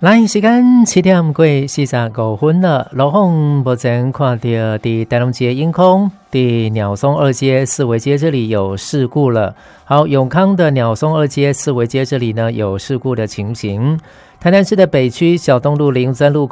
来时间7点过45分了，路况目前看到在台龙街鹰空在鸟松二街四维街这里有事故了。好，永康的鸟松二街四维街这里呢有事故的情形。台南市的北区小东路林森路